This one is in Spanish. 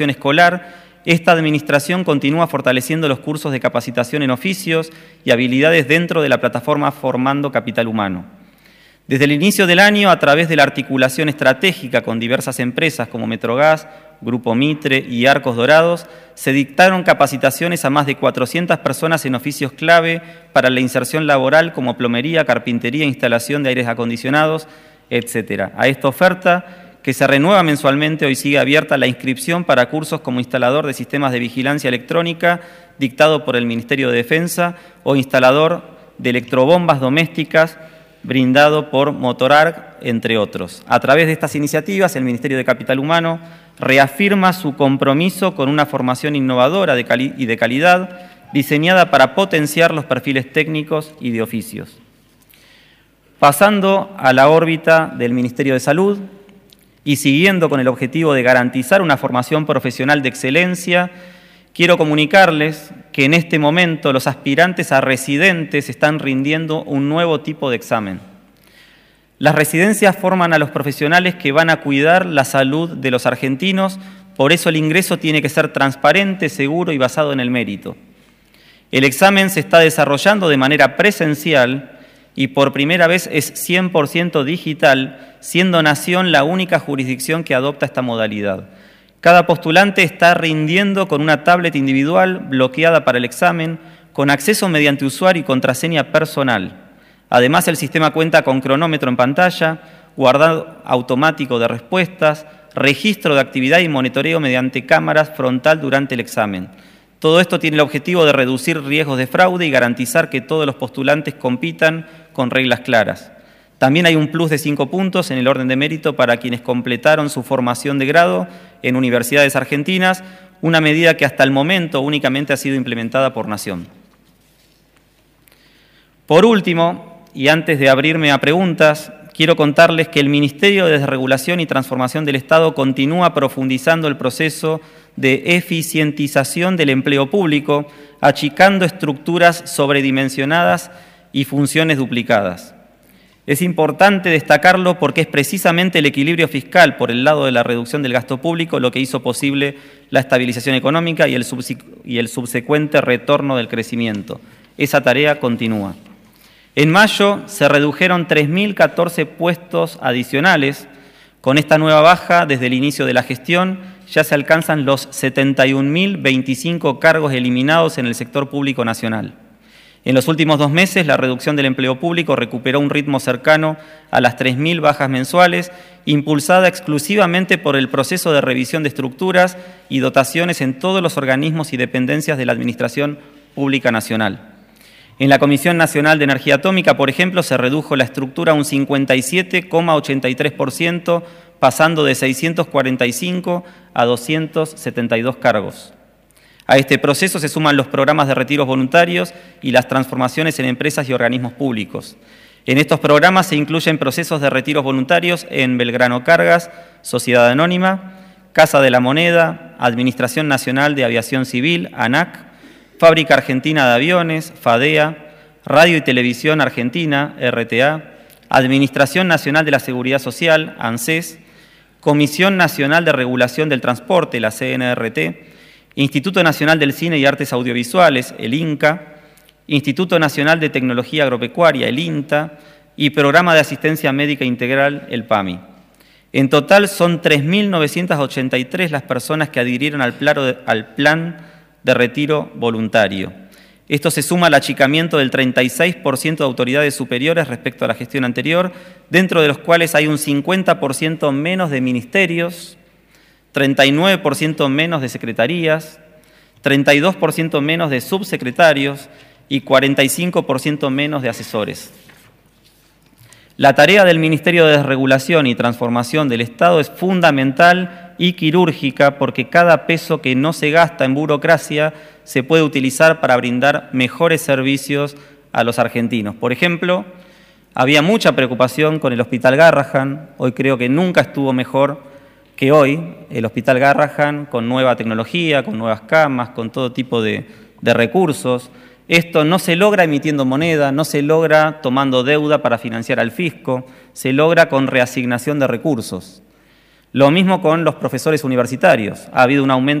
escolar, esta administración continúa fortaleciendo los cursos de capacitación en oficios y habilidades dentro de la plataforma Formando Capital Humano. Desde el inicio del año, a través de la articulación estratégica con diversas empresas como Metrogas, Grupo Mitre y Arcos Dorados, se dictaron capacitaciones a más de 400 personas en oficios clave para la inserción laboral como plomería, carpintería, instalación de aires acondicionados, etc. A esta oferta, que se renueva mensualmente, hoy sigue abierta la inscripción para cursos como instalador de sistemas de vigilancia electrónica dictado por el Ministerio de Defensa o instalador de electrobombas domésticas brindado por Motorarc, entre otros. A través de estas iniciativas, el Ministerio de Capital Humano reafirma su compromiso con una formación innovadora y de calidad diseñada para potenciar los perfiles técnicos y de oficios. Pasando a la órbita del Ministerio de Salud y siguiendo con el objetivo de garantizar una formación profesional de excelencia, quiero comunicarles que en este momento los aspirantes a residentes están rindiendo un nuevo tipo de examen. Las residencias forman a los profesionales que van a cuidar la salud de los argentinos, por eso el ingreso tiene que ser transparente, seguro y basado en el mérito. El examen se está desarrollando de manera presencial y por primera vez es 100% digital, siendo Nación la única jurisdicción que adopta esta modalidad. Cada postulante está rindiendo con una tablet individual bloqueada para el examen, con acceso mediante usuario y contraseña personal. Además, el sistema cuenta con cronómetro en pantalla, guardado automático de respuestas, registro de actividad y monitoreo mediante cámaras frontal durante el examen. Todo esto tiene el objetivo de reducir riesgos de fraude y garantizar que todos los postulantes compitan con reglas claras. También hay un plus de 5 puntos en el orden de mérito para quienes completaron su formación de grado en universidades argentinas, una medida que hasta el momento únicamente ha sido implementada por Nación. Por último, y antes de abrirme a preguntas, quiero contarles que el Ministerio de Desregulación y Transformación del Estado continúa profundizando el proceso de eficientización del empleo público, achicando estructuras sobredimensionadas y funciones duplicadas. Es importante destacarlo porque es precisamente el equilibrio fiscal por el lado de la reducción del gasto público lo que hizo posible la estabilización económica y el subsecuente retorno del crecimiento. Esa tarea continúa. En mayo se redujeron 3.014 puestos adicionales. Con esta nueva baja, desde el inicio de la gestión, ya se alcanzan los 71.025 cargos eliminados en el sector público nacional. En los últimos 2 meses, la reducción del empleo público recuperó un ritmo cercano a las 3.000 bajas mensuales, impulsada exclusivamente por el proceso de revisión de estructuras y dotaciones en todos los organismos y dependencias de la Administración Pública Nacional. En la Comisión Nacional de Energía Atómica, por ejemplo, se redujo la estructura a un 57,83%, pasando de 645 a 272 cargos. A este proceso se suman los programas de retiros voluntarios y las transformaciones en empresas y organismos públicos. En estos programas se incluyen procesos de retiros voluntarios en Belgrano Cargas, Sociedad Anónima, Casa de la Moneda, Administración Nacional de Aviación Civil, ANAC, Fábrica Argentina de Aviones, FADEA, Radio y Televisión Argentina, RTA, Administración Nacional de la Seguridad Social, ANSES, Comisión Nacional de Regulación del Transporte, la CNRT, Instituto Nacional del Cine y Artes Audiovisuales, el INCA, Instituto Nacional de Tecnología Agropecuaria, el INTA, y Programa de Asistencia Médica Integral, el PAMI. En total son 3.983 las personas que adhirieron al plan de retiro voluntario. Esto se suma al achicamiento del 36% de autoridades superiores respecto a la gestión anterior, dentro de los cuales hay un 50% menos de ministerios, 39% menos de secretarías, 32% menos de subsecretarios y 45% menos de asesores. La tarea del Ministerio de Desregulación y Transformación del Estado es fundamental y quirúrgica porque cada peso que no se gasta en burocracia se puede utilizar para brindar mejores servicios a los argentinos. Por ejemplo, había mucha preocupación con el Hospital Garrahan. Hoy creo que nunca estuvo mejor que hoy el Hospital Garrahan, con nueva tecnología, con nuevas camas, con todo tipo de recursos. Esto no se logra emitiendo moneda, no se logra tomando deuda para financiar al fisco, se logra con reasignación de recursos. Lo mismo con los profesores universitarios. Ha habido un aumento